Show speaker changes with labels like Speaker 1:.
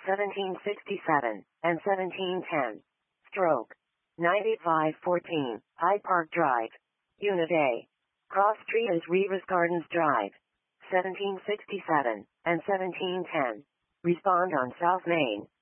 Speaker 1: 1767, and 1710. Stroke. 9514, Hyde Park Drive. Unit A. Cross Street is Rivas Gardens Drive. 1767, and 1710. Respond on South Main.